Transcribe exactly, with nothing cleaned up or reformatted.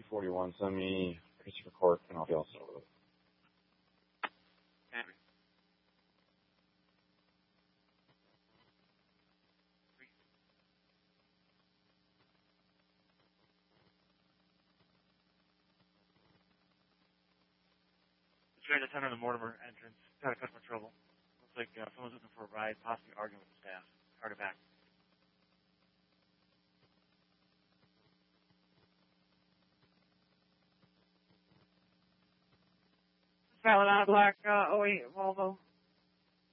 forty-one. Send me Christopher Court, and I'll be all set with it. Okay. Trying to enter the Mortimer entrance. Got a customer trouble. Looks like uh, someone's looking for a ride, possibly arguing with the staff. Card it back. Valid on a black uh, oh eight Volvo.